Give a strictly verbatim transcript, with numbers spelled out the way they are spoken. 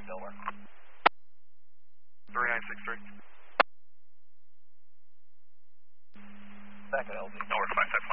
Delaware. three nine six three. Back at L Z. Delaware five five